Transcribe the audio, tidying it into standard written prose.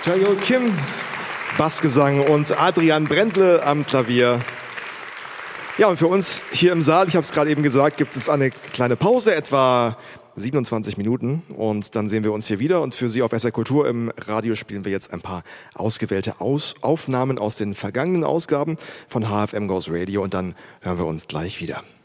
Tayo Kim, Bassgesang und Adrian Brendle am Klavier. Ja, und für uns hier im Saal, ich habe es gerade eben gesagt, gibt es eine kleine Pause, etwa 27 Minuten. Und dann sehen wir uns hier wieder. Und für Sie auf SR Kultur im Radio spielen wir jetzt ein paar ausgewählte Aufnahmen aus den vergangenen Ausgaben von HFM Goes Radio. Und dann hören wir uns gleich wieder.